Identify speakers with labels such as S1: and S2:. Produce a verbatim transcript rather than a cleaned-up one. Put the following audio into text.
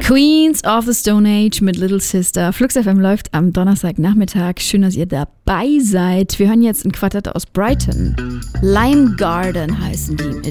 S1: Queens of the Stone Age mit Little Sister. Flux F M läuft am Donnerstagnachmittag. Schön, dass ihr dabei seid. Wir hören jetzt ein Quartett aus Brighton. Lime Garden heißen die.